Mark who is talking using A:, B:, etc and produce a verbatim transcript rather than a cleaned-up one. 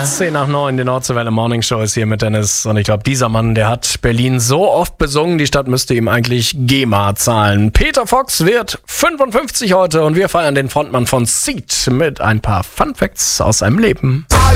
A: zehn nach neun, die Nordseewelle Morning Show ist hier mit Dennis. Und ich glaube, dieser Mann, der hat Berlin so oft besungen, die Stadt müsste ihm eigentlich GEMA zahlen. Peter Fox wird fünfundfünfzig heute und wir feiern den Frontmann von Seeed mit ein paar Fun Facts aus seinem Leben.